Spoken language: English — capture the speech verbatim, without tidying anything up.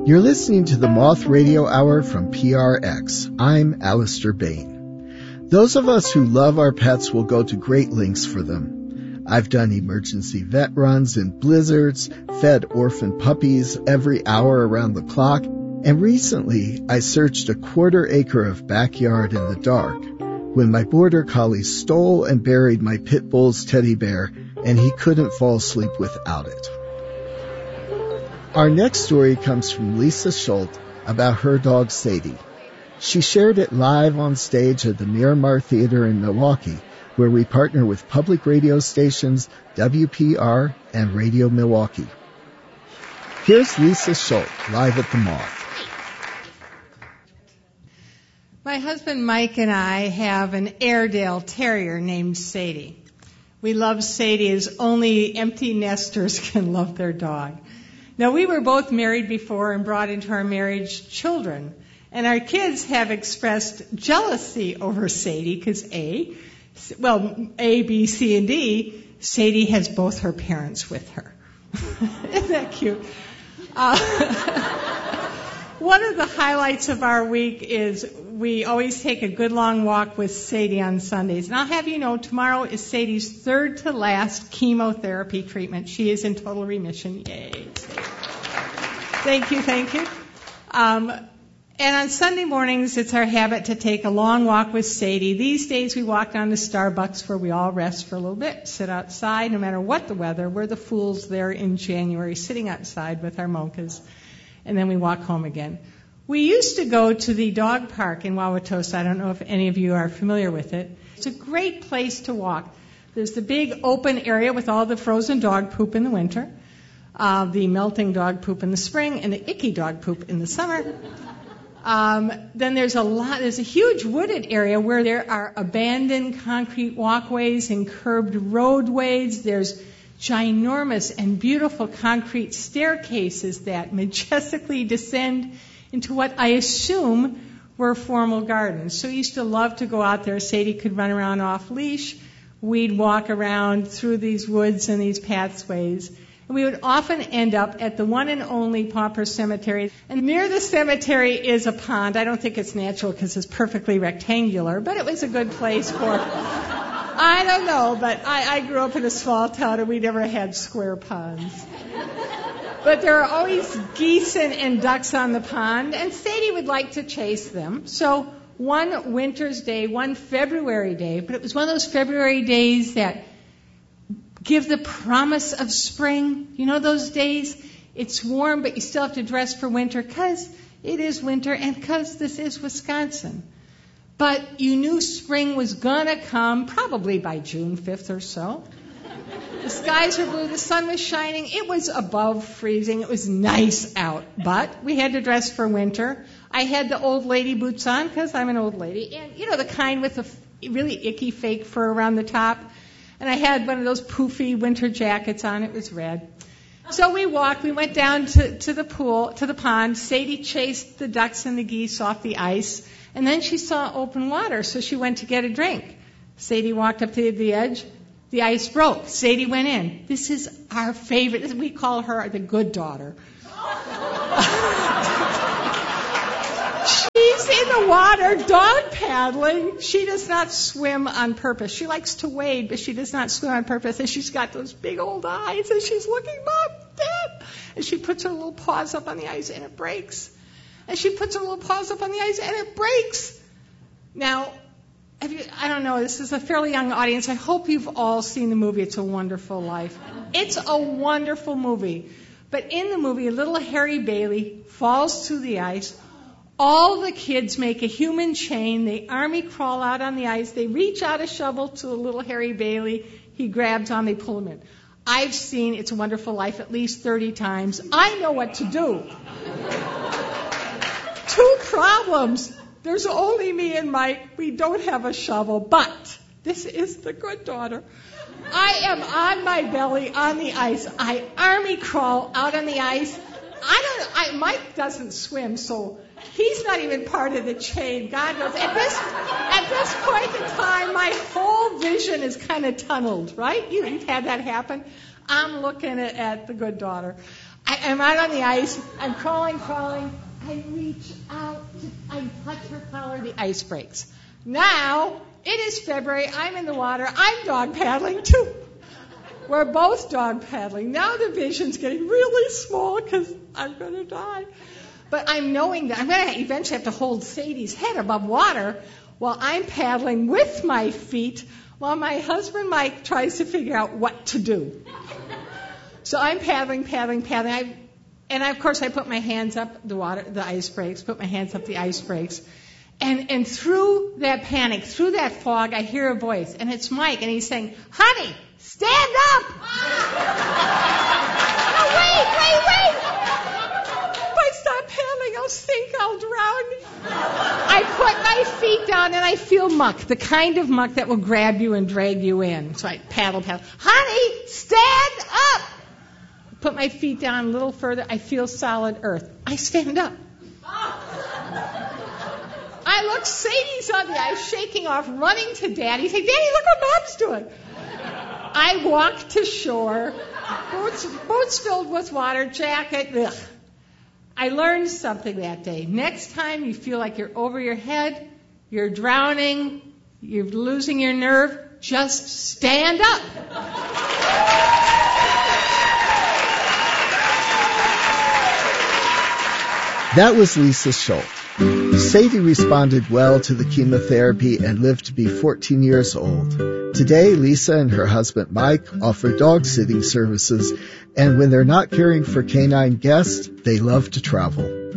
You're listening to the Moth Radio Hour from P R X. I'm Alistair Bain. Those of us who love our pets will go to great lengths for them. I've done emergency vet runs in blizzards, fed orphan puppies every hour around the clock, and recently I searched a quarter acre of backyard in the dark when my border collie stole and buried my pit bull's teddy bear, and he couldn't fall asleep without it. Our next story comes from Lisa Schultz about her dog Sadie. She shared it live on stage at the Miramar Theater in Milwaukee, where we partner with public radio stations W P R and Radio Milwaukee. Here's Lisa Schultz live at the Moth. My husband Mike and I have an Airedale Terrier named Sadie. We love Sadie as only empty nesters can love their dog. Now, we were both married before and brought into our marriage children. And our kids have expressed jealousy over Sadie because A, well, A, B, C, and D, Sadie has both her parents with her. Isn't that cute? Uh, one of the highlights of our week is we always take a good long walk with Sadie on Sundays. And I'll have you know, tomorrow is Sadie's third to last chemotherapy treatment. She is in total remission. Yay. Thank you, thank you. Um, and on Sunday mornings, it's our habit to take a long walk with Sadie. These days, we walk down to Starbucks where we all rest for a little bit, sit outside, no matter what the weather. We're the fools there in January, sitting outside with our mochas, and then we walk home again. We used to go to the dog park in Wauwatosa. I don't know if any of you are familiar with it. It's a great place to walk. There's the big open area with all the frozen dog poop in the winter. Uh, the melting dog poop in the spring, and the icky dog poop in the summer. Um, then there's a lot, there's a huge wooded area where there are abandoned concrete walkways and curbed roadways. There's ginormous and beautiful concrete staircases that majestically descend into what I assume were formal gardens. So we used to love to go out there. Sadie could run around off leash. We'd walk around through these woods and these pathways. And we would often end up at the one and only Pauper Cemetery. And near the cemetery is a pond. I don't think it's natural because it's perfectly rectangular, but it was a good place for, I don't know, but I, I grew up in a small town and we never had square ponds. But there are always geese and, and ducks on the pond, and Sadie would like to chase them. So one winter's day, one February day, but it was one of those February days that give the promise of spring. You know those days? It's warm, but you still have to dress for winter because it is winter and because this is Wisconsin. But you knew spring was going to come probably by June fifth or so. The skies were blue. The sun was shining. It was above freezing. It was nice out. But we had to dress for winter. I had the old lady boots on because I'm an old lady. And, you know, the kind with the really icky fake fur around the top. And I had one of those poofy winter jackets on. It was red. So we walked. We went down to, to the pool, to the pond. Sadie chased the ducks and the geese off the ice. And then she saw open water, so she went to get a drink. Sadie walked up to the edge. The ice broke. Sadie went in. This is our favorite. We call her the good daughter. She's in the water dog paddling. She does not swim on purpose. She likes to wade, but she does not swim on purpose. And she's got those big old eyes, and she's looking, Mom, Dad. And she puts her little paws up on the ice, and it breaks. And she puts her little paws up on the ice, and it breaks. Now, have you, I don't know, this is a fairly young audience. I hope you've all seen the movie It's a Wonderful Life. It's a wonderful movie. But in the movie, little Harry Bailey falls through the ice. All the kids make a human chain. They army crawl out on the ice. They reach out a shovel to little Harry Bailey. He grabs on. They pull him in. I've seen It's a Wonderful Life at least thirty times. I know what to do. Two problems. There's only me and Mike. We don't have a shovel, but this is the good daughter. I am on my belly on the ice. I army crawl out on the ice. I don't. I, Mike doesn't swim, so he's not even part of the chain. God knows. At this at this point in time, my whole vision is kind of tunneled. Right? You, you've had that happen. I'm looking at, at the good daughter. I, I'm out on the ice. I'm crawling, crawling. I reach out. To, I touch her collar. The ice breaks. Now, it is February. I'm in the water. I'm dog paddling, too. We're both dog paddling. Now the vision's getting really small because I'm going to die. But I'm knowing that I'm going to eventually have to hold Sadie's head above water while I'm paddling with my feet while my husband Mike tries to figure out what to do. So I'm paddling, paddling, paddling. I, and I, of course, I put my hands up the water, the ice breaks, put my hands up the ice breaks. And, and through that panic, through that fog, I hear a voice. And it's Mike, and he's saying, honey, stand up! No, wait, wait, wait! If I stop paddling, I'll sink, I'll drown. I put my feet down, and I feel muck, the kind of muck that will grab you and drag you in. So I paddle, paddle. Honey, stand up! Put my feet down a little further. I feel solid earth. I stand up. I look, Sadie's on the ice, shaking off, running to Daddy. Say, Daddy, look what Mom's doing. I walk to shore, boots, boots filled with water, jacket. Ugh. I learned something that day. Next time you feel like you're over your head, you're drowning, you're losing your nerve, just stand up. That was Lisa Schultz. Sadie responded well to the chemotherapy and lived to be fourteen years old. Today, Lisa and her husband Mike offer dog sitting services, and when they're not caring for canine guests, they love to travel.